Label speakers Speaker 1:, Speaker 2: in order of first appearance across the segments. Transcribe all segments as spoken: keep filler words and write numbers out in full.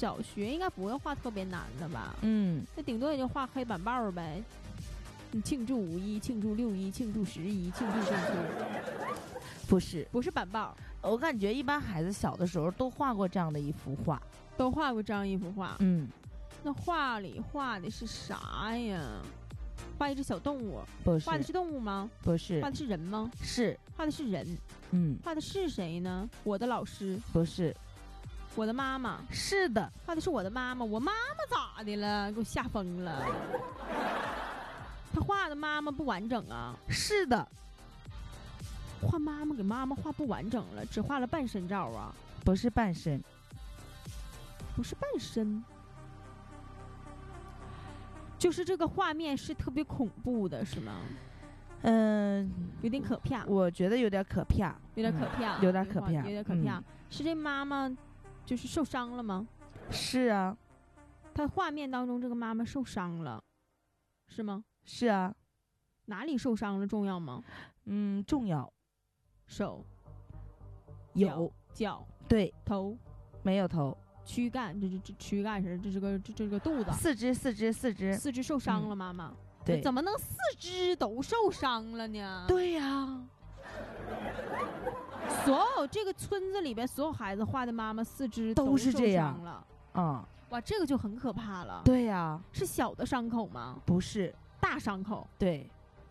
Speaker 1: 小学应该不会画特别难的吧？
Speaker 2: 嗯，
Speaker 1: 那顶多也就画黑板报呗。你庆祝五一，庆祝六一，庆祝十一，庆祝中秋，
Speaker 2: 不是，
Speaker 1: 不是板报。
Speaker 2: 我感觉一般孩子小的时候都画过这样的一幅画，
Speaker 1: 都画过这样一幅画。
Speaker 2: 嗯，
Speaker 1: 那画里画的是啥呀？画一只小动物，
Speaker 2: 不是，
Speaker 1: 画的是动物吗？
Speaker 2: 不是，
Speaker 1: 画的是人吗？
Speaker 2: 是，
Speaker 1: 画的是人。
Speaker 2: 嗯，
Speaker 1: 画的是谁呢？我的老师。
Speaker 2: 不是，
Speaker 1: 我的妈妈。
Speaker 2: 是的，
Speaker 1: 画的是我的妈妈。我妈妈咋的了？给我吓疯了。他画的妈妈不完整啊。
Speaker 2: 是的，
Speaker 1: 画妈妈给妈妈画不完整了，只画了半身照啊。
Speaker 2: 不是半身，
Speaker 1: 不是半身，就是这个画面是特别恐怖的，是吗？
Speaker 2: 嗯、呃，
Speaker 1: 有点可怕。
Speaker 2: 我觉得有点可怕，
Speaker 1: 有点可怕、
Speaker 2: 嗯，有点可怕，
Speaker 1: 有点可怕。嗯、是这妈妈就是受伤了吗？
Speaker 2: 是啊，
Speaker 1: 他画面当中这个妈妈受伤了，是吗？
Speaker 2: 是啊。
Speaker 1: 哪里受伤了重要吗？
Speaker 2: 嗯，重要。
Speaker 1: 手
Speaker 2: 有，
Speaker 1: 脚
Speaker 2: 对，
Speaker 1: 头
Speaker 2: 没有头，
Speaker 1: 躯干，这这这躯干是这是个这这个肚子，
Speaker 2: 四肢四肢四肢
Speaker 1: 四肢受伤了，妈妈、嗯。
Speaker 2: 对，
Speaker 1: 怎么能四肢都受伤了呢？
Speaker 2: 对呀、啊，
Speaker 1: 所有这个村子里边所有孩子画的妈妈四肢
Speaker 2: 都是这样
Speaker 1: 了，
Speaker 2: 嗯，
Speaker 1: 哇，这个就很可怕了。
Speaker 2: 对呀、啊，
Speaker 1: 是小的伤口吗？
Speaker 2: 不是，
Speaker 1: 大伤口。
Speaker 2: 对，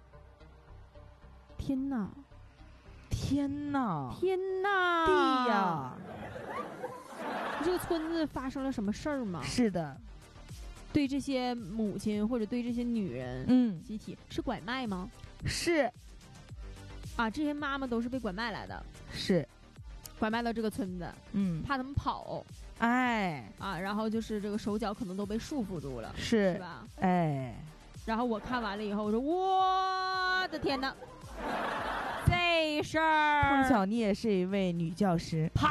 Speaker 1: 天哪！
Speaker 2: 天哪！
Speaker 1: 天哪！
Speaker 2: 地呀！
Speaker 1: 这个村子发生了什么事儿吗？
Speaker 2: 是的，
Speaker 1: 对这些母亲或者对这些女人，
Speaker 2: 嗯，
Speaker 1: 集体是拐卖吗？
Speaker 2: 是。
Speaker 1: 啊，这些妈妈都是被拐卖来的。
Speaker 2: 是。
Speaker 1: 拐卖到这个村子，
Speaker 2: 嗯，
Speaker 1: 怕他们跑。
Speaker 2: 哎。
Speaker 1: 啊，然后就是这个手脚可能都被束缚住了，
Speaker 2: 是，
Speaker 1: 是吧？
Speaker 2: 哎。
Speaker 1: 然后我看完了以后，我说我的天哪！这事儿，
Speaker 2: 碰巧你也是一位女教师，
Speaker 1: 跑，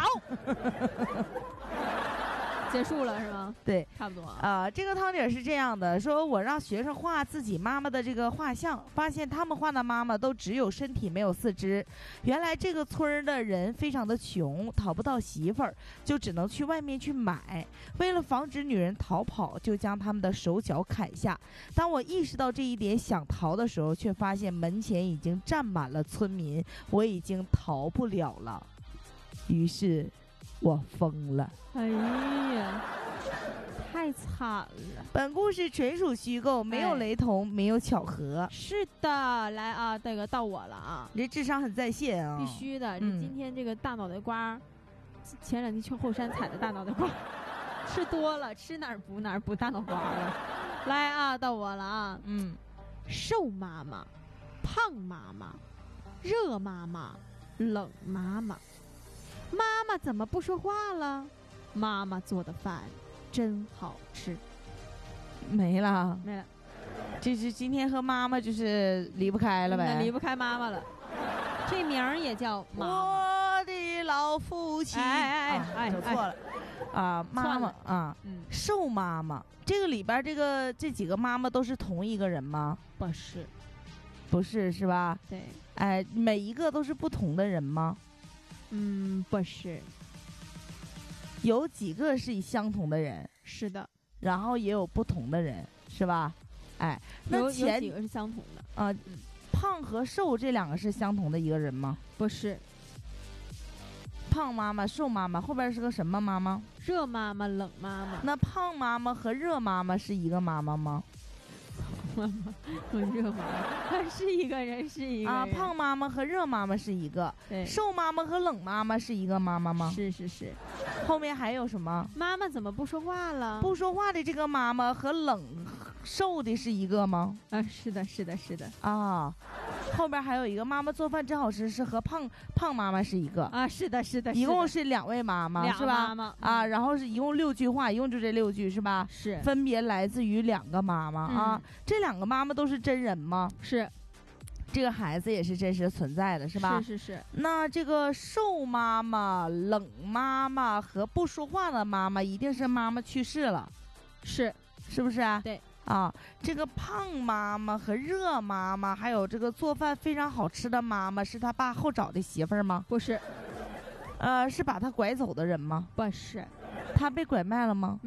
Speaker 1: 结束了是吗？
Speaker 2: 对，
Speaker 1: 差不多
Speaker 2: 啊、呃。这个汤底是这样的：说我让学生画自己妈妈的这个画像，发现他们画的妈妈都只有身体没有四肢。原来这个村的人非常的穷，讨不到媳妇儿，就只能去外面去买。为了防止女人逃跑，就将他们的手脚砍下。当我意识到这一点，想逃的时候，却发现门前已经站满了村民，我已经逃不了了。于是我疯了。
Speaker 1: 哎呀，太惨了！
Speaker 2: 本故事纯属虚构，没有雷同，哎、没有巧合。
Speaker 1: 是的，来啊，这个到我了啊！
Speaker 2: 你这智商很在线啊！
Speaker 1: 必须的，
Speaker 2: 嗯、
Speaker 1: 你今天这个大脑袋瓜，前两天去后山采的大脑袋瓜，吃多了，吃哪儿补哪儿补大脑瓜了。来啊，到我了啊！
Speaker 2: 嗯，
Speaker 1: 瘦妈妈、胖妈妈、热妈妈、冷妈妈。妈妈怎么不说话了？妈妈做的饭真好吃。
Speaker 2: 没了，
Speaker 1: 没了。
Speaker 2: 就是今天和妈妈就是离不开了呗，
Speaker 1: 离不开妈妈了。这名儿也叫妈妈。
Speaker 2: 我的老父亲，
Speaker 1: 哎哎哎哎，
Speaker 2: 走错了。啊，妈妈啊，
Speaker 1: 嗯，
Speaker 2: 瘦妈妈，这个里边这个这几个妈妈都是同一个人吗？
Speaker 1: 不是，
Speaker 2: 不是，是吧？
Speaker 1: 对，
Speaker 2: 哎，每一个都是不同的人吗？
Speaker 1: 嗯，不是，
Speaker 2: 有几个是相同的人，
Speaker 1: 是的，
Speaker 2: 然后也有不同的人，是吧？哎，那前
Speaker 1: 有几个是相同的
Speaker 2: 啊、呃嗯？胖和瘦这两个是相同的一个人吗？
Speaker 1: 不是。
Speaker 2: 胖妈妈、瘦妈妈后边是个什么妈妈？
Speaker 1: 热妈妈、冷妈妈。
Speaker 2: 那胖妈妈和热妈妈是一个妈妈吗？
Speaker 1: 妈妈和热妈妈是一个人，是一个人
Speaker 2: 啊。胖妈妈和热妈妈是一个，
Speaker 1: 对。
Speaker 2: 瘦妈妈和冷妈妈是一个妈妈吗？
Speaker 1: 是是是。
Speaker 2: 后面还有什么？
Speaker 1: 妈妈怎么不说话了？
Speaker 2: 不说话的这个妈妈和冷瘦的是一个吗？
Speaker 1: 啊，是的，是的，是的。
Speaker 2: 啊。后边还有一个妈妈做饭真好吃，是和胖胖妈妈是一个
Speaker 1: 啊，是的，是的，
Speaker 2: 一共是两位妈妈，是吧？
Speaker 1: 妈妈
Speaker 2: 啊，然后是一共六句话，一共就这六句是吧？
Speaker 1: 是，
Speaker 2: 分别来自于两个妈妈、嗯、啊，这两个妈妈都是真人吗？
Speaker 1: 是，
Speaker 2: 这个孩子也是真实存在的，是吧？
Speaker 1: 是是是。
Speaker 2: 那这个瘦妈妈、冷妈妈和不说话的妈妈，一定是妈妈去世了，
Speaker 1: 是，
Speaker 2: 是不是啊？
Speaker 1: 对。
Speaker 2: 啊，这个胖妈妈和热妈妈，还有这个做饭非常好吃的妈妈，是他爸后找的媳妇儿吗？
Speaker 1: 不是，
Speaker 2: 呃，是把他拐走的人吗？
Speaker 1: 不是，
Speaker 2: 他被拐卖了吗？